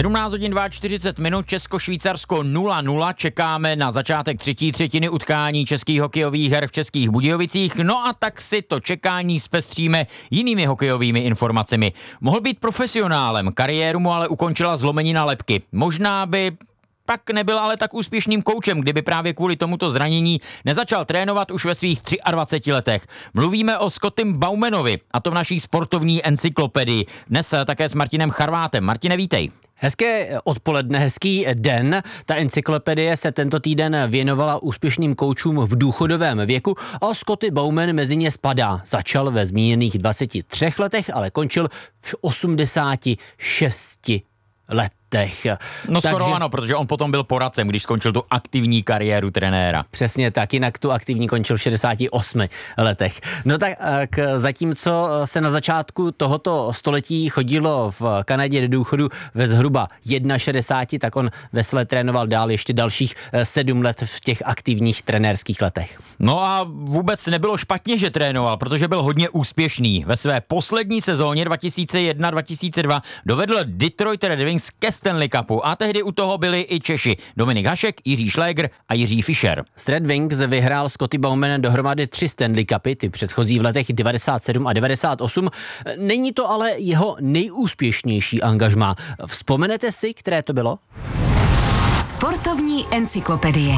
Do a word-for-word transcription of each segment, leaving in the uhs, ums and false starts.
sedmnáct hodin čtyřicet dva minut, Česko-Švýcarsko nula nula, čekáme na začátek třetí třetiny utkání českých hokejových her v Českých Budějovicích, no a tak si to čekání zpestříme jinými hokejovými informacemi. Mohl být profesionálem, kariéru mu ale ukončila zlomenina lebky. Možná by tak nebyl ale tak úspěšným koučem, kdyby právě kvůli tomuto zranění nezačal trénovat už ve svých dvaceti třech letech. Mluvíme o Scottym Bowmanovi, a to v naší sportovní encyklopedii. Dnes také s Martinem Charvátem. Martine, vítej. Hezké odpoledne, hezký den. Ta encyklopedie se tento týden věnovala úspěšným koučům v důchodovém věku a Scotty Bowman mezi ně spadá. Začal ve zmíněných dvaceti třech letech, ale končil v osmdesáti šesti letech. No skoro Takže... ano, protože on potom byl poradcem, když skončil tu aktivní kariéru trenéra. Přesně tak, jinak tu aktivní končil v šedesáti osmi letech. No tak zatímco se na začátku tohoto století chodilo v Kanadě do důchodu ve zhruba šedesáti jedna, tak on vesele trénoval dál ještě dalších sedm let v těch aktivních trenérských letech. No a vůbec nebylo špatně, že trénoval, protože byl hodně úspěšný. Ve své poslední sezóně dva tisíce jedna dva tisíce dva dovedl Detroit Red Wings ke Stanley Cupu a tehdy u toho byli i Češi. Dominik Hašek, Jiří Šlégr a Jiří Fischer. S Red Wings vyhrál Scotty Bowman dohromady tři Stanley Cupy, ty předchozí v letech devadesát sedm a devadesát osm. Není to ale jeho nejúspěšnější angažmá. Vzpomenete si, které to bylo? Sportovní encyklopedie.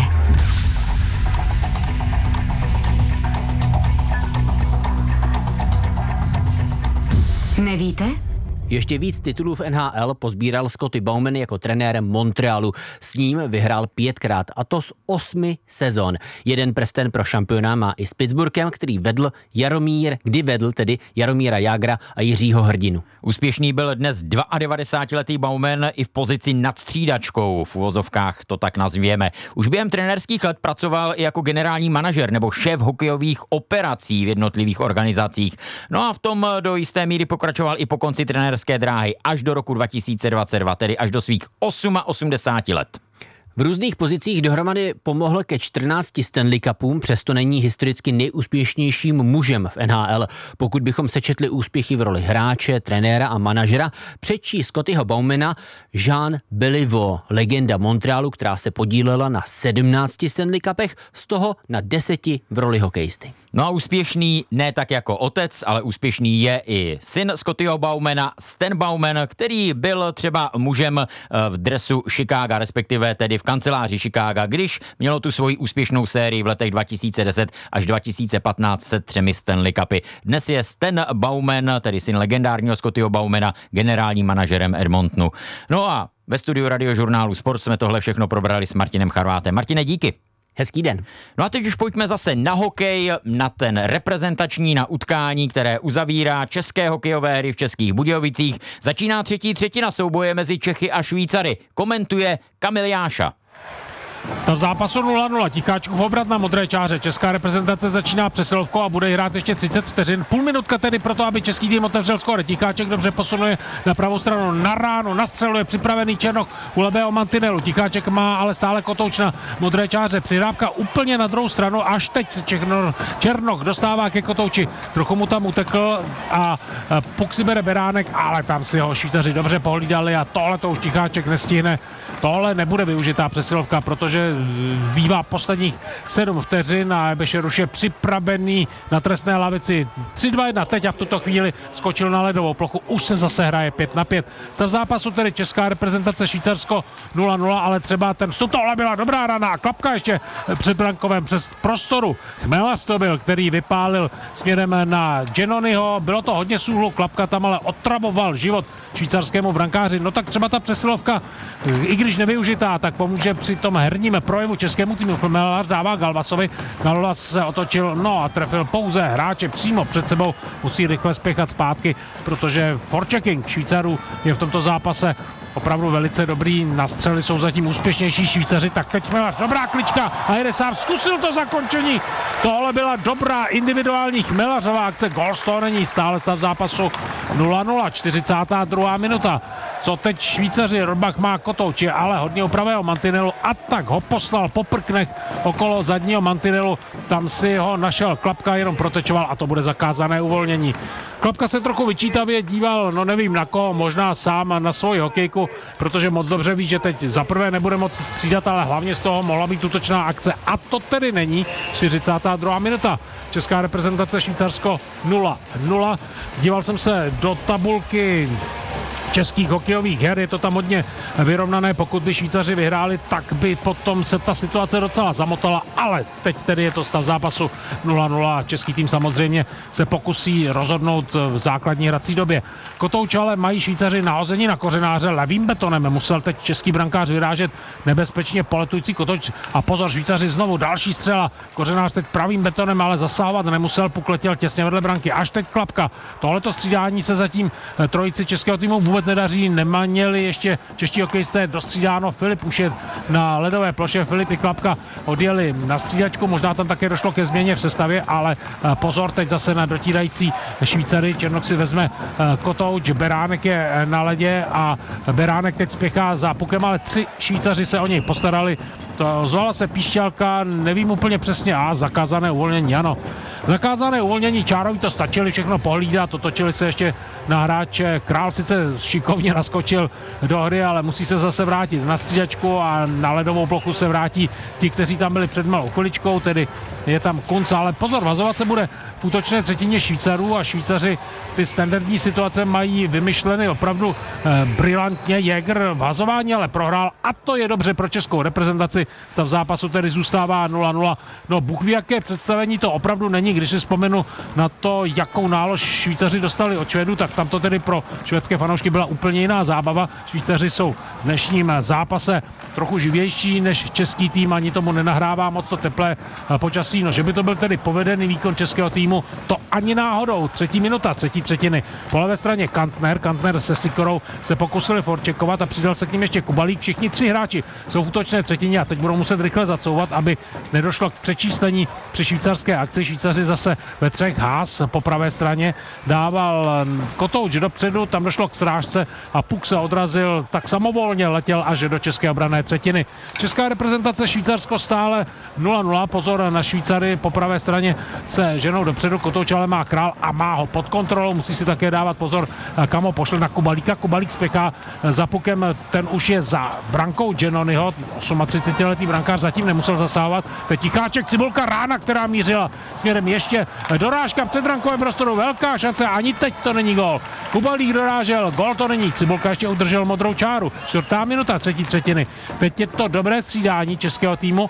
Nevíte? Ještě víc titulů v N H L pozbíral Scotty Bowman jako trenér Montrealu. S ním vyhrál pětkrát, a to z osmi sezon. Jeden prsten pro šampiona má i s Pittsburghem, který vedl Jaromír, kdy vedl tedy Jaromíra Jágra a Jiřího Hrdinu. Úspěšný byl dnes dvadevadesátiletý Bowman i v pozici nad střídačkou, v uvozovkách to tak nazvěme. Už během trenérských let pracoval i jako generální manažer nebo šéf hokejových operací v jednotlivých organizacích. No a v tom do jisté míry pokračoval i po konci trenérské dráhy až do roku dva tisíce dvacet dva, tedy až do svých osmadesáti osmi let. V různých pozicích dohromady pomohl ke čtrnácti Stanley Cupům, přesto není historicky nejúspěšnějším mužem v N H L. Pokud bychom sečetli úspěchy v roli hráče, trenéra a manažera, předčí Scottyho Bowmana Jean Béliveau, legenda Montrealu, která se podílela na sedmnácti Stanley Cupech, z toho na deseti v roli hokejisty. No a úspěšný ne tak jako otec, ale úspěšný je i syn Scottyho Bowmana, Stan Bowman, který byl třeba mužem v dresu Chicaga, respektive tedy v kanceláři Chicaga, když mělo tu svoji úspěšnou sérii v letech dva tisíce deset až dva tisíce patnáct se třemi Stanley Cupy. Dnes je Stan Bowman, tedy syn legendárního Scottyho Bowmana, generálním manažerem Edmontonu. No a ve studiu Radiožurnálu Sport jsme tohle všechno probrali s Martinem Charvátem. Martine, díky. Hezký den. No a teď už pojďme zase na hokej, na ten reprezentační, na utkání, které uzavírá české hokejové hry v Českých Budějovicích. Začíná třetí třetina souboje mezi Čechy a Švýcary. Komentuje Kamil Jáša. Stav zápasu nula nula, Ticháčkův obrat na modré čáře. Česká reprezentace začíná přesilovkou a bude hrát ještě třicet vteřin. Půl minutka tedy proto, aby český tým otevřel skóre. Ticháček dobře posunuje na pravou stranu, na ránu, nastřeluje připravený Černoch u levého mantinelu. Ticháček má ale stále kotouč na modré čáře. Přihrávka úplně na druhou stranu, až teď se Černoch, Černoch dostává ke kotouči. Trochu mu tam utekl a puk si bere Beránek, ale tam si ho Švýcaři dobře pohlídali a tohle to už Ticháček nestihne. Tohle nebude využitá přesilovka, protože bývá posledních sedm vteřin a Ebešer už je připravený na trestné lavici. tři dva jedna teď a v tuto chvíli skočil na ledovou plochu. Už se zase hraje pět na pět. Stav zápasu tedy česká reprezentace Švýcarsko nula nula, ale třeba ten vstup, tohle byla dobrá rana. Klapka ještě před brankovém přes prostoru. Chmelař to byl, který vypálil směrem na Genonyho. Bylo to hodně z úhlu, Klapka tam ale otravoval život švýcarskému brankáři. No tak třeba ta přesilovka, i když nevyužitá, tak pomůže při tom herním projevu českému týmu. Chmelař dává Galvasovi. Galvas se otočil, no a trefil pouze hráče přímo před sebou. Musí rychle spěchat zpátky, protože forechecking Švýcarů je v tomto zápase opravdu velice dobrý. Na střely jsou zatím úspěšnější Švýcaři. Tak teď Chmelař, dobrá klička a jede sám, zkusil to zakončení. Tohle byla dobrá individuální Chmelařová akce. Gól z toho není, stále stav zápasu nula nula, čtyřicátá druhá minuta. Co teď Švýcaři, Robach má kotouč, ale hodně u pravého mantinelu a tak ho poslal po prknech okolo zadního mantinelu. Tam si ho našel Klapka, jenom protečoval a to bude zakázané uvolnění. Klapka se trochu vyčítavě díval, no nevím na koho, možná sám na svoji hokejku. Pavlíku, protože moc dobře ví, že teď za prvé nebude moc střídat, ale hlavně z toho mohla být útočná akce. A to tedy není. čtyřicátá druhá minuta. Česká reprezentace Švýcarsko nula nula. Díval jsem se do tabulky českých hokejových her, je to tam hodně vyrovnané, pokud by Švýcaři vyhráli, tak by potom se ta situace docela zamotala, ale teď tedy je to stav zápasu nula nula a český tým samozřejmě se pokusí rozhodnout v základní hrací době. Kotouč ale mají Švýcaři nahození na kořenáře levým betonem, musel teď český brankář vyrážet nebezpečně poletující Kotouč a pozor, Švýcaři znovu další střela, kořenář teď pravým betonem, ale zasahovat nemusel, puk letěl těsně vedle branky, až teď klapka. Tohleto střídání se zatím trojici českého týmu vůbec nedaří, neměli ještě čeští hokejisté dostřídáno, Filip už je na ledové ploše, Filip i Klapka odjeli na střídačku, možná tam také došlo ke změně v sestavě, ale pozor teď zase na dotírající Švýcary, Černok si vezme Kotouč, Beránek je na ledě a Beránek teď spěchá za pukem, ale tři Švýcaři se o něj postarali, to zvala se píšťalka, nevím úplně přesně, a zakázané uvolnění, ano. Zakázané uvolnění, Čárovi to stačili všechno pohlídat, otočili se ještě na hráče. Král sice šikovně naskočil do hry, ale musí se zase vrátit na střídačku a na ledovou plochu se vrátí ti, kteří tam byli před malou chviličkou, tedy je tam Kunc, ale pozor, vazovat se bude v útočné třetině Švýcarů a Švýcaři ty standardní situace mají vymyšleny opravdu eh, brilantně. Jäger v hazování ale prohrál a to je dobře pro českou reprezentaci. Stav zápasu tedy zůstává nula nula. No Bůh ví, jaké představení to opravdu není, když si vzpomenu na to, jakou nálož Švýcaři dostali od Švédů, tak tam to tedy pro švédské fanoušky byla úplně jiná zábava. Švýcaři jsou v dnešním zápase trochu živější než český tým, ani tomu nenahrává moc to teplé počasí. No, že by to byl tedy povedený výkon českého týmu, to ani náhodou. Třetí minuta, třetí třetiny. Po levé straně Kantner, Kantner se Sikorou se pokusili forčekovat a přidal se k ním ještě Kubalík. Všichni tři hráči jsou v útočné třetině a teď budou muset rychle zacouvat, aby nedošlo k přečíslení při švýcarské akci. Švýcaři zase ve třech, Haas po pravé straně dával Kotouč dopředu, tam došlo k srážce a puk se odrazil, tak samovolně letěl až do české obranné třetiny. Česká reprezentace Švýcarsko stále nula nula, pozor na Švýcary, po pravé straně se ženou dopředu, Kotouč ale má Král a má ho pod kontrolou, musí si také dávat pozor, kam ho pošle na Kubalíka. Kubalík spěchá za pukem, ten už je za brankou Genonyho, třicetiosmiletý brankář zatím nemusel zasahovat. Teď Ticháček, Cibulka, rána, která mířila směrem ještě dorážka před brankovém prostoru, velká šance, ani teď to není gól. Kubalík dorážel, gól to není, Cibulka ještě udržel modrou čáru. Čtvrtá minuta třetí třetiny. Teď je to dobré střídání českého týmu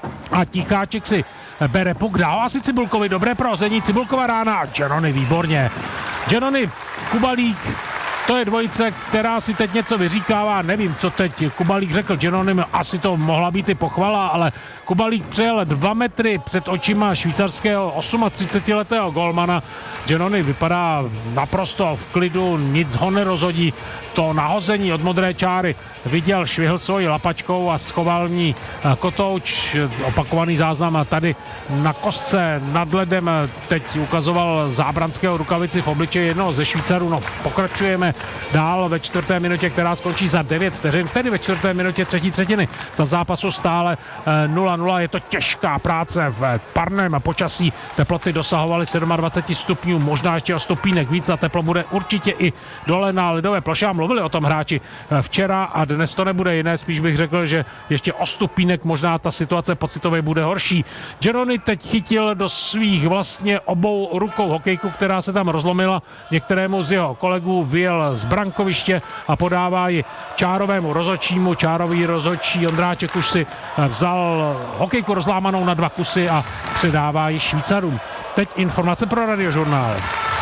a Ticháček si bere puk, dál asi Cibulkovi, dobré prohození, Cibulkova rána a Genony výborně. Genony, Kubalík, to je dvojice, která si teď něco vyříkává, nevím, co teď Kubalík řekl Genonym, asi to mohla být i pochvala, ale Kubalík přejel dva metry před očima švýcarského třicetiosmiletého golmana. Genony vypadá naprosto v klidu, nic ho nerozhodí. To nahození od modré čáry viděl, švihl svojí lapačkou a schoval ní Kotouč. Opakovaný záznam tady na kostce nad ledem teď ukazoval zábranského rukavici v obličeji jednoho ze Švýcarů. No, pokračujeme dál ve čtvrté minutě, která skončí za devět vteřin, tedy ve čtvrté minutě třetí třetiny. V zápasu stále nula nula, je to těžká práce v parném počasí, teploty dosahovaly dvacet sedm stupňů, možná ještě o stupínek víc a teplo bude určitě i dole na ledové ploše a mluvili o tom hráči včera a dnes to nebude jiné, spíš bych řekl, že ještě o stupínek možná ta situace pocitově bude horší. Genony teď chytil do svých vlastně obou rukou hokejku, která se tam rozlomila, některému z jeho kolegů vyjel z brankoviště a podává ji Čárovému rozhodčímu. Čárový rozhodčí Ondráček už si vzal hokejku rozlámanou na dva kusy a předává ji Švýcarům. Teď informace pro Radiožurnál.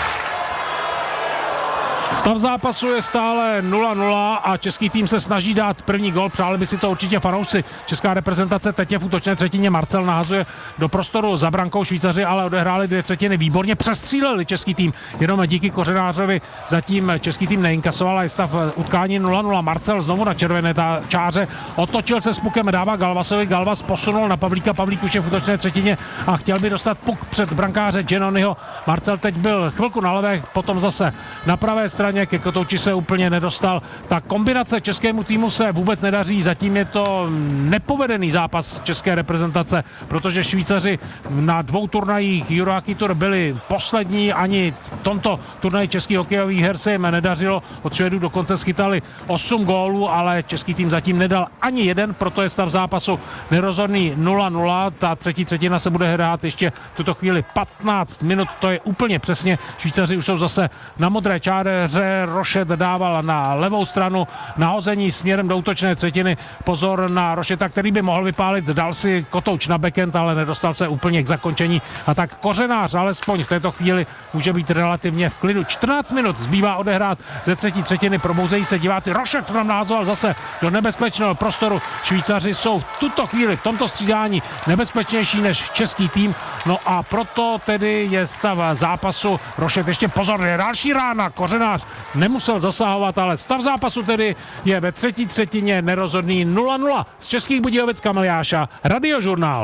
Stav zápasu je stále nula nula a český tým se snaží dát první gol, přáli by si to určitě fanoušci. Česká reprezentace teď je v útočné třetině, Marcel nahazuje do prostoru za brankou, Švýcaři ale odehráli dvě třetiny, výborně přestříleli český tým, jenom díky Kořenářovi zatím český tým neinkasoval a je stav utkání nula nula. Marcel znovu na červené čáře, otočil se s pukem, dává Galvasovi, Galvas posunul na Pavlíka, Pavlík už je v útočné třetině a chtěl by dostat puk před brankáře Genonyho. Marcel teď byl chvilku na levé, potom zase na pravé straně. obraně, ke Kotouči se úplně nedostal. Ta kombinace českému týmu se vůbec nedaří, zatím je to nepovedený zápas české reprezentace, protože Švýcaři na dvou turnajích Eurohockey Tour byli poslední, ani v tomto turnaji českých hokejových her se jim nedařilo, od Švédů dokonce schytali osm gólů, ale český tým zatím nedal ani jeden, proto je stav zápasu nerozhodný nula nula. Ta třetí třetina se bude hrát ještě v tuto chvíli patnáct minut, to je úplně přesně. Švýcaři už jsou zase na modré čáře, Rošet dával na levou stranu, nahození směrem do útočné třetiny, pozor na Rošeta, který by mohl vypálit, dal si Kotouč na backend, ale nedostal se úplně k zakončení a tak Kořenář alespoň v této chvíli může být relativně v klidu. čtrnáct minut zbývá odehrát ze třetí třetiny, probouzejí se diváci, Rošet nám názoval zase do nebezpečného prostoru. Švýcaři jsou v tuto chvíli v tomto střídání nebezpečnější než český tým, no a proto tedy je stav zápasu. Rošet ještě pozor, je další rána, Kořenář nemusel zasahovat, ale stav zápasu tedy je ve třetí třetině nerozhodný nula nula. Z Českých Budějovic Kamil Jáša, Radiožurnál.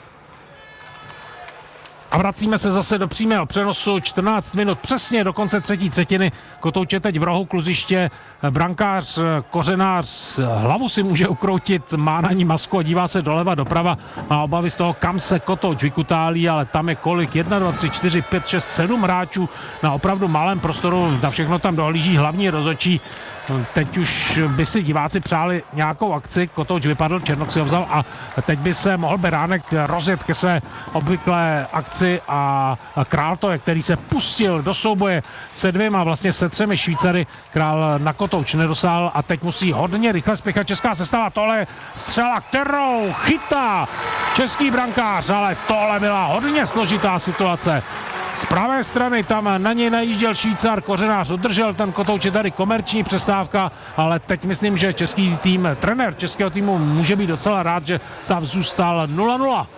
A vracíme se zase do přímého přenosu, čtrnáct minut přesně do konce třetí třetiny. Kotouč je teď v rohu kluziště, brankář Kořenář hlavu si může ukroutit, má na ní masku a dívá se doleva doprava, má obavy z toho, kam se Kotouč vykutálí, ale tam je kolik, jedna, dva, tři, čtyři, pět, šest, sedm hráčů na opravdu malém prostoru, na všechno tam dohlíží hlavní rozhodčí. Teď už by si diváci přáli nějakou akci, Kotouč vypadl, Černok si ho vzal a teď by se mohl Beránek rozjet ke své obvyklé akci a Král to je, který se pustil do souboje se dvěma, vlastně se třemi Švýcary, Král na Kotouč nedosáhl a teď musí hodně rychle spěchat česká sestava, tohle je střela, kterou chytá český brankář, ale tohle byla hodně složitá situace. Z pravé strany tam na něj najížděl Švýcar, Kořenář udržel ten Kotouč, je tady komerční přestávka, ale teď myslím, že český tým, trenér českého týmu může být docela rád, že stav zůstal nula nula.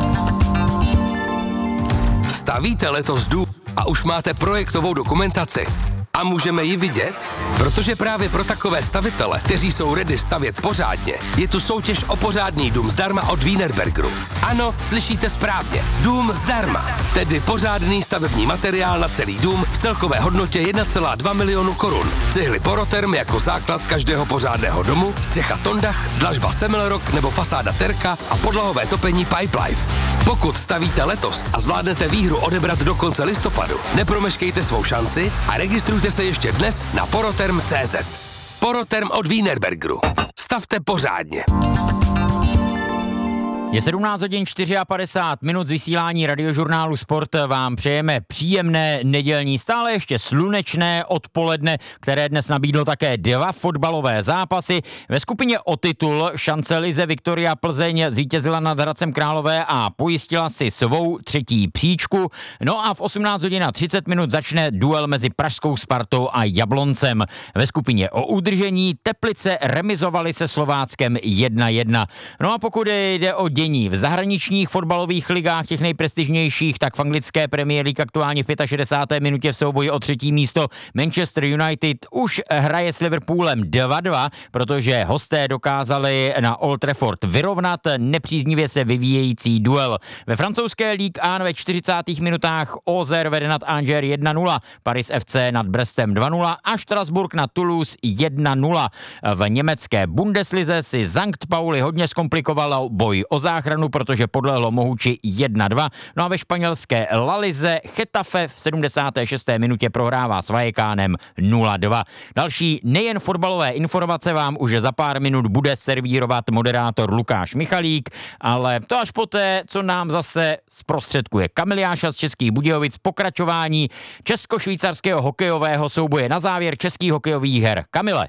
Stavíte letos dům a už máte projektovou dokumentaci? A můžeme ji vidět? Protože právě pro takové stavitele, kteří jsou ready stavět pořádně, je tu soutěž o pořádný dům zdarma od Wienerbergeru. Ano, slyšíte správně. Dům zdarma. Tedy pořádný stavební materiál na celý dům v celkové hodnotě jedna celá dva milionu korun. Cihly Poroterm jako základ každého pořádného domu, střecha Tondach, dlažba Semmelrock nebo fasáda Terka a podlahové topení Pipelife. Pokud stavíte letos a zvládnete výhru odebrat do konce listopadu, nepromeškejte svou šanci a registrujte se ještě dnes na poroterm tečka cé zet. Poroterm od Wienerbergeru. Stavte pořádně. Je sedmnáct hodin padesát čtyři minut z vysílání Radiožurnálu Sport. Vám přejeme příjemné nedělní, stále ještě slunečné odpoledne, které dnes nabídlo také dva fotbalové zápasy. Ve skupině o titul šance lize Viktoria Plzeň zvítězila nad Hradcem Králové a pojistila si svou třetí příčku. No a v osmnáct hodin třicet minut začne duel mezi pražskou Spartou a Jabloncem. Ve skupině o udržení Teplice remizovaly se Slováckem jedna jedna. No a pokud jde o dění v zahraničních fotbalových ligách, těch nejprestižnějších, tak v anglické Premier League aktuálně v šedesáté páté minutě v souboji o třetí místo Manchester United už hraje s Liverpoolem dva dva, protože hosté dokázali na Old Trafford vyrovnat nepříznivě se vyvíjející duel. Ve francouzské Ligue jedna ve čtyřicátých minutách Auxerre vede nad Angers jedna nula, Paris F C nad Brestem dva nula a Štrasburg nad Toulouse jedna nula. V německé Bundeslize si Sankt Pauli hodně zkomplikovalo boj o záchranu, protože podlehlo Mohuči jedna dva. No a ve španělské La Lize Getafe v sedmdesáté šesté minutě prohrává s Vallecánem nula dva. Další nejen fotbalové informace vám už za pár minut bude servírovat moderátor Lukáš Michalík, ale to až poté, co nám zase zprostředkuje Kamil Jáša z Českých Budějovic, pokračování česko-švýcarského hokejového souboje na závěr českých hokejových her. Kamile.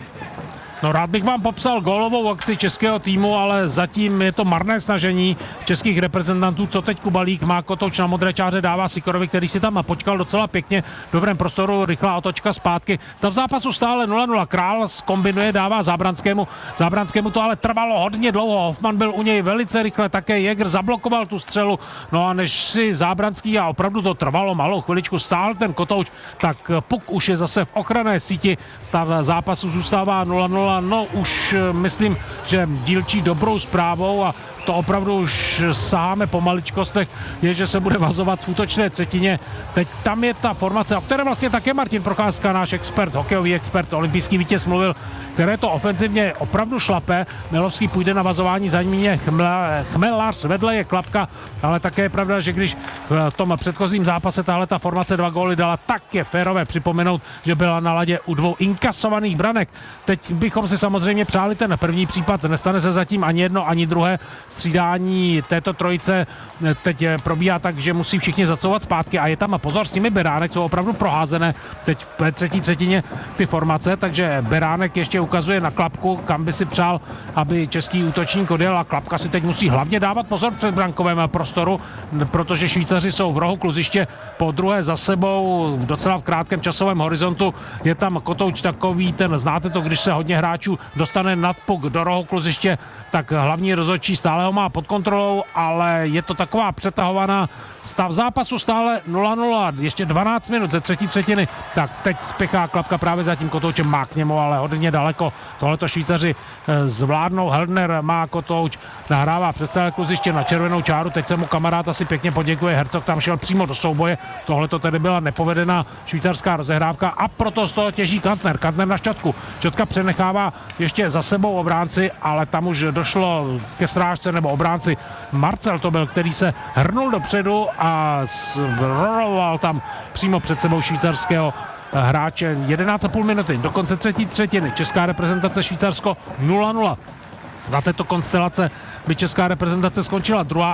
No rád bych vám popsal gólovou akci českého týmu, ale zatím je to marné snažení českých reprezentantů. Co teď Kubalík má Kotouč na modré čáře, dává Sikorovi, který si tam počkal docela pěkně v dobrém prostoru, rychlá otočka zpátky. Stav zápasu stále nula nula, Král zkombinuje, dává Zábranskému. Zábranskému to ale trvalo hodně dlouho, Hoffman byl u něj velice rychle, také Jäger zablokoval tu střelu. No a než si Zábranský, a opravdu to trvalo malou chviličku, stál ten Kotouč, tak puk už je zase v ochranné síti. Stav zápasu zůstává nula nula. No už myslím, že dílčí dobrou zprávou a v to opravdu už sáme po maličkostech, je, že se bude vazovat v útočné třetině. Teď tam je ta formace, o které vlastně také Martin Procházka, náš expert, hokejový expert, olympijský vítěz mluvil, které to ofenzivně opravdu šlape. Milovský půjde na vazování, za ním je Chmelař, vedle je Klapka, ale také je pravda, že když v tom předchozím zápase tahle ta formace dva góly dala, tak je férové připomenout, že byla na ladě u dvou inkasovaných branek. Teď bychom si samozřejmě přáli ten první případ, nestane se zatím ani jedno, ani druhé. Střídání této trojice teď probíhá tak, že musí všichni zacouvat zpátky a je tam pozor, s nimi Beránek jsou opravdu proházené teď v třetí třetině ty formace, takže Beránek ještě ukazuje na Klapku, kam by si přál, aby český útočník odjel, a Klapka si teď musí hlavně dávat pozor před brankovém prostoru, protože Švýcaři jsou v rohu kluziště, po druhé za sebou, docela v krátkém časovém horizontu. Je tam kotouč takový, ten znáte to, když se hodně hráčů dostane nad puk do rohu kluziště, tak hlavní rozhodčí stále ho má pod kontrolou, ale je to taková přetahovaná. Stav zápasu stále nula nula, ještě dvanáct minut ze třetí třetiny, tak teď spěchá Klapka právě za tím kotoučem, má k němu ale hodně daleko. Tohleto Švýcaři zvládnou, Heldner má kotouč, nahrává před celé kluziště na červenou čáru, teď se mu kamarád asi pěkně poděkuje, Hercog tam šel přímo do souboje, tohleto tedy byla nepovedená švýcarská rozehrávka a proto z toho těží Kantner, Kantner na Šťotku. Šťotka přenechává ještě za sebou obránci, ale tam už došlo ke srážce, nebo obránci Marcel to byl, který se hrnul dopředu a roloval tam přímo před sebou švýcarského hráče. jedenáct a půl minuty do konce třetí třetiny, česká reprezentace Švýcarsko nula nula. Za této konstelace by česká reprezentace skončila druhá